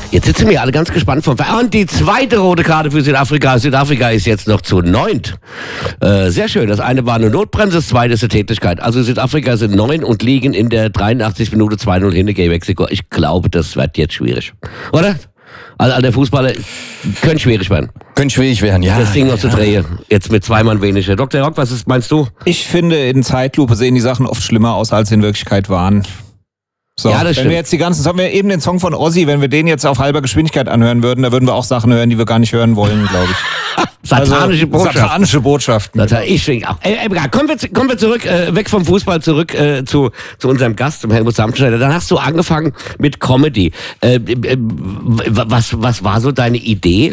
Jetzt sitzen wir alle ganz gespannt vom Und die zweite rote Karte für Südafrika. Südafrika ist jetzt noch zu 9. Sehr schön. Das eine war eine Notbremse, das zweite ist eine Tätigkeit. Also Südafrika sind 9 und liegen in der 83 Minute 2-0 hinter gegen Mexiko. Ich glaube, das wird jetzt schwierig. Oder? Also alle Fußballer können schwierig werden. Können schwierig werden, ja. Das Ding noch zu drehen. Jetzt mit 2 Mann weniger. Dr. Rock, meinst du? Ich finde, in Zeitlupe sehen die Sachen oft schlimmer aus, als sie in Wirklichkeit waren. So, ja, das wenn stimmt. wir jetzt das haben wir eben den Song von Ozzy, wenn wir den jetzt auf halber Geschwindigkeit anhören würden, da würden wir auch Sachen hören, die wir gar nicht hören wollen, glaube ich. Satanische Botschaft. Satanische Botschaften. Ich schwing auch. Kommen wir zurück, weg vom Fußball, zurück zu unserem Gast, zum Helmut Samtschneider. Dann hast du angefangen mit Comedy. Was war so deine Idee?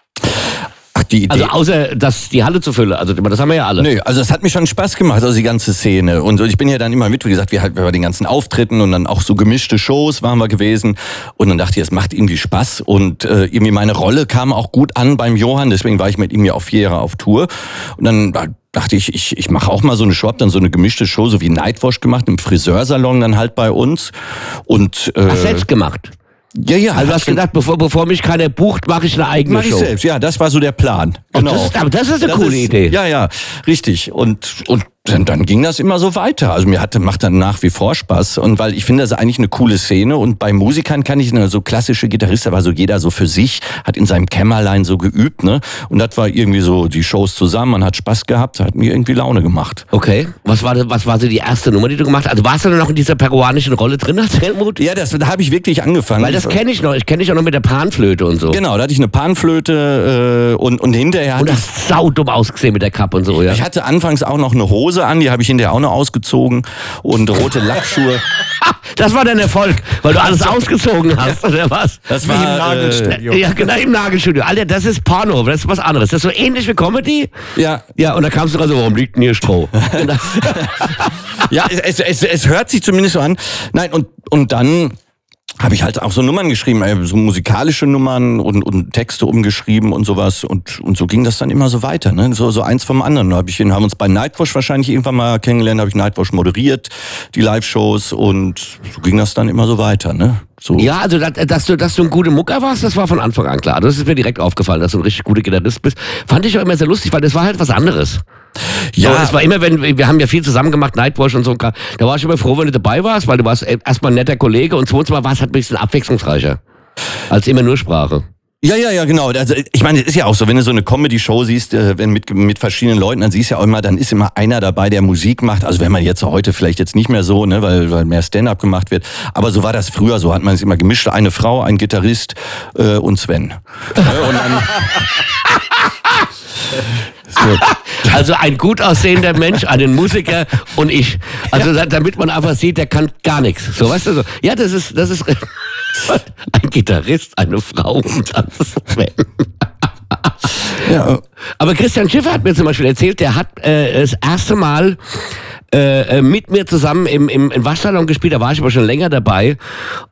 Die Idee. Also außer die Halle zu füllen, also das haben wir ja alle. Nö, also es hat mir schon Spaß gemacht, also die ganze Szene. Und ich bin ja dann immer mit, wie gesagt, wir bei den ganzen Auftritten und dann auch so gemischte Shows waren wir gewesen. Und dann dachte ich, es macht irgendwie Spaß. Und irgendwie meine Rolle kam auch gut an beim Johann, deswegen war ich mit ihm ja auch 4 Jahre auf Tour. Und dann dachte ich mache auch mal so eine Show, hab dann so eine gemischte Show, so wie Nightwash gemacht, im Friseursalon dann halt bei uns. Und Hast selbst gemacht? Ja. Also du hast gedacht, bevor mich keiner bucht, mache ich eine eigene Show. Mach ich selbst, ja, das war so der Plan. Genau. Das ist eine coole Idee. Ja, richtig. Und dann ging das immer so weiter. Also macht dann nach wie vor Spaß. Und weil ich finde, das ist eigentlich eine coole Szene. Und bei Musikern kann ich, so klassische Gitarristen, war so jeder so für sich, hat in seinem Kämmerlein so geübt, ne? Und das war irgendwie so die Shows zusammen, man hat Spaß gehabt, hat mir irgendwie Laune gemacht. Okay. Was war so die erste Nummer, die du gemacht hast? Also warst du noch in dieser peruanischen Rolle drin, Helmut? Ja, da habe ich wirklich angefangen. Weil das kenne ich noch. Ich kenne dich auch noch mit der Panflöte und so. Genau, da hatte ich eine Panflöte und hinterher... Und das saudumm ausgesehen mit der Kappe und so, ja. Ich hatte anfangs auch noch eine Hose an, die habe ich hinterher auch noch ausgezogen und rote Lackschuhe. Das war dein Erfolg, weil du alles ausgezogen hast, oder was? Das war im Nagelstudio. Ja, genau, im Nagelstudio. Alter, das ist Porno, das ist was anderes. Das ist so ähnlich wie Comedy. Ja. Ja, und da kamst du raus, warum liegt denn hier Stroh? Ja, es hört sich zumindest so an. Nein, und dann habe ich halt auch so Nummern geschrieben, so musikalische Nummern und Texte umgeschrieben und sowas. Und so ging das dann immer so weiter, ne? So eins vom anderen. Haben uns bei Nightwash wahrscheinlich irgendwann mal kennengelernt, habe ich Nightwash moderiert, die Live-Shows, und so ging das dann immer so weiter, ne? So. Ja, also dass du ein guter Mucker warst, das war von Anfang an klar. Das ist mir direkt aufgefallen, dass du ein richtig guter Gitarrist bist. Fand ich auch immer sehr lustig, weil das war halt was anderes. Ja, so, es war immer, wir haben ja viel zusammen gemacht, Nightwash und so. Da war ich immer froh, wenn du dabei warst, weil du warst erstmal ein netter Kollege und zweitens mal war es halt ein bisschen abwechslungsreicher als immer nur Sprache. Ja, genau. Also ich meine, es ist ja auch so, wenn du so eine Comedy-Show siehst, wenn mit verschiedenen Leuten, dann siehst du ja auch immer, dann ist immer einer dabei, der Musik macht. Also wenn man jetzt heute vielleicht jetzt nicht mehr so, ne, weil mehr Stand-up gemacht wird. Aber so war das früher, so hat man es immer gemischt. Eine Frau, ein Gitarrist und Sven. Und dann Also ein gut aussehender Mensch, einen Musiker und ich. Also damit man einfach sieht, der kann gar nichts. So, weißt du so. Ja, das ist ein Gitarrist, eine Frau und das Sven. Ja. Aber Christian Schiffer hat mir zum Beispiel erzählt, der hat das erste Mal mit mir zusammen im Waschsalon gespielt, da war ich aber schon länger dabei.